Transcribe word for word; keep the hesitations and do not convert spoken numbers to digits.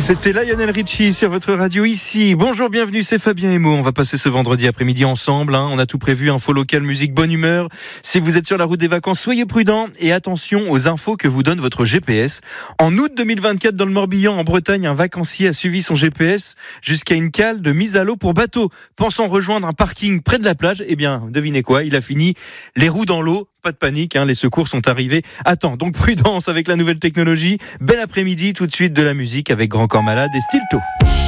C'était Lionel Richie sur votre radio ici. Bonjour, bienvenue, c'est Fabien Emo. On va passer ce vendredi après-midi ensemble. Hein. On a tout prévu, info locale, musique, bonne humeur. Si vous êtes sur la route des vacances, soyez prudents et attention aux infos que vous donne votre G P S. En août deux mille vingt-quatre, dans le Morbihan, en Bretagne, un vacancier a suivi son G P S jusqu'à une cale de mise à l'eau pour bateau. Pensant rejoindre un parking près de la plage, eh bien, devinez quoi, il a fini les roues dans l'eau. Pas de panique, hein, les secours sont arrivés à temps. Donc prudence avec la nouvelle technologie. Bel après-midi, tout de suite de la musique avec Grand Corps Malade et Stilto.